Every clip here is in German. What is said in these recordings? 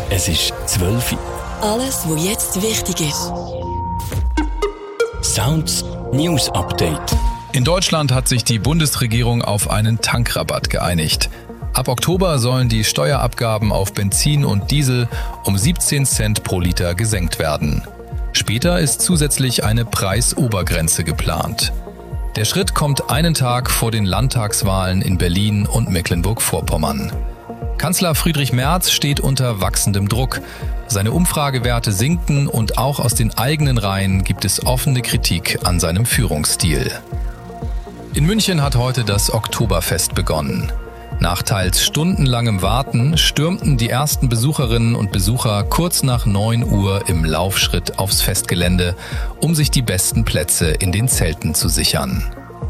Es ist 12 Uhr. Alles, was jetzt wichtig ist. Sounds News Update. In Deutschland hat sich die Bundesregierung auf einen Tankrabatt geeinigt. Ab Oktober sollen die Steuerabgaben auf Benzin und Diesel um 17 Cent pro Liter gesenkt werden. Später ist zusätzlich eine Preisobergrenze geplant. Der Schritt kommt einen Tag vor den Landtagswahlen in Berlin und Mecklenburg-Vorpommern. Kanzler Friedrich Merz steht unter wachsendem Druck. Seine Umfragewerte sinken und auch aus den eigenen Reihen gibt es offene Kritik an seinem Führungsstil. In München hat heute das Oktoberfest begonnen. Nach teils stundenlangem Warten stürmten die ersten Besucherinnen und Besucher kurz nach 9 Uhr im Laufschritt aufs Festgelände, um sich die besten Plätze in den Zelten zu sichern.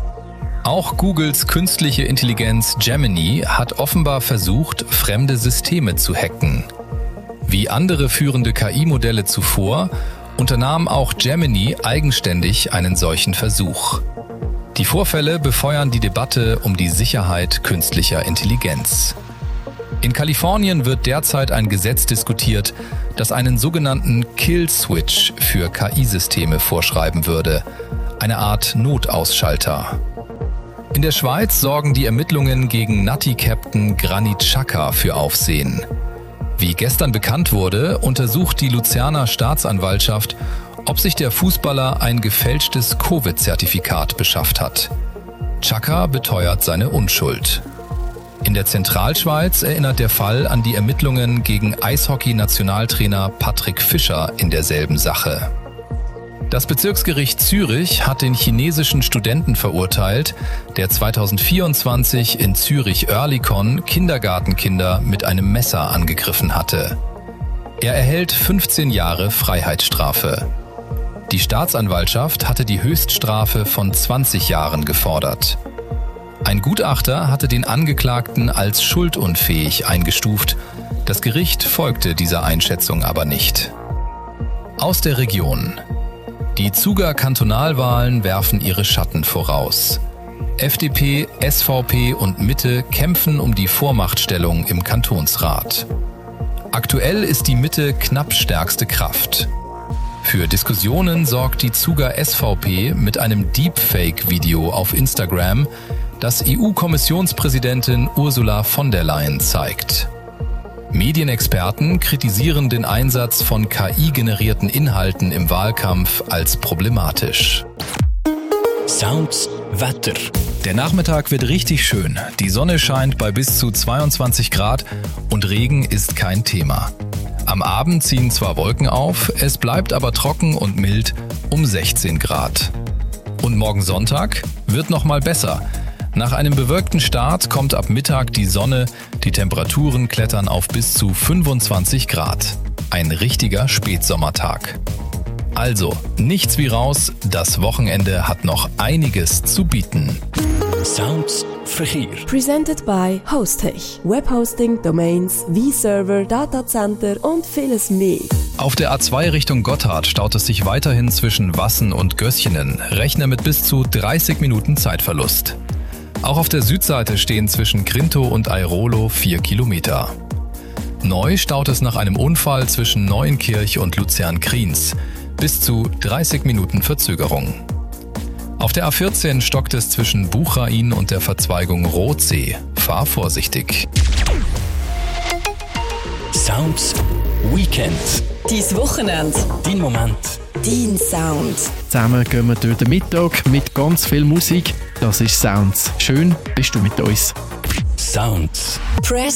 Auch Googles künstliche Intelligenz Gemini hat offenbar versucht, fremde Systeme zu hacken. Wie andere führende KI-Modelle zuvor, unternahm auch Gemini eigenständig einen solchen Versuch. Die Vorfälle befeuern die Debatte um die Sicherheit künstlicher Intelligenz. In Kalifornien wird derzeit ein Gesetz diskutiert, das einen sogenannten Kill-Switch für KI-Systeme vorschreiben würde, eine Art Notausschalter. In der Schweiz sorgen die Ermittlungen gegen Nutty-Captain Granit Xhaka für Aufsehen. Wie gestern bekannt wurde, untersucht die Luzerner Staatsanwaltschaft, ob sich der Fußballer ein gefälschtes Covid-Zertifikat beschafft hat. Xhaka beteuert seine Unschuld. In der Zentralschweiz erinnert der Fall an die Ermittlungen gegen Eishockey-Nationaltrainer Patrick Fischer in derselben Sache. Das Bezirksgericht Zürich hat den chinesischen Studenten verurteilt, der 2024 in Zürich-Oerlikon Kindergartenkinder mit einem Messer angegriffen hatte. Er erhält 15 Jahre Freiheitsstrafe. Die Staatsanwaltschaft hatte die Höchststrafe von 20 Jahren gefordert. Ein Gutachter hatte den Angeklagten als schuldunfähig eingestuft. Das Gericht folgte dieser Einschätzung aber nicht. Aus der Region. Die Zuger Kantonalwahlen werfen ihre Schatten voraus. FDP, SVP und Mitte kämpfen um die Vormachtstellung im Kantonsrat. Aktuell ist die Mitte knapp stärkste Kraft. Für Diskussionen sorgt die Zuger SVP mit einem Deepfake-Video auf Instagram, das EU-Kommissionspräsidentin Ursula von der Leyen zeigt. Medienexperten kritisieren den Einsatz von KI-generierten Inhalten im Wahlkampf als problematisch. Sounds Wetter. Der Nachmittag wird richtig schön. Die Sonne scheint bei bis zu 22 Grad und Regen ist kein Thema. Am Abend ziehen zwar Wolken auf, es bleibt aber trocken und mild um 16 Grad. Und morgen Sonntag wird noch mal besser. Nach einem bewölkten Start kommt ab Mittag die Sonne, die Temperaturen klettern auf bis zu 25 Grad. Ein richtiger Spätsommertag. Also, nichts wie raus, das Wochenende hat noch einiges zu bieten. Sounds Verkehr. Presented by Hostech. Webhosting, Domains, V-Server, Datacenter und vieles mehr. Auf der A2 Richtung Gotthard staut es sich weiterhin zwischen Wassen und Gößchenen. Rechne mit bis zu 30 Minuten Zeitverlust. Auch auf der Südseite stehen zwischen Grintow und Airolo 4 Kilometer. Neu staut es nach einem Unfall zwischen Neuenkirch und Luzern-Kriens. Bis zu 30 Minuten Verzögerung. Auf der A14 stockt es zwischen Buchain und der Verzweigung Rothsee. Fahr vorsichtig. Sounds Weekend. Dein Wochenende. Dein Moment. Dein Sound. Zusammen gehen wir durch den Mittag mit ganz viel Musik. Das ist Sounds. Schön, bist du mit uns. Sounds. Press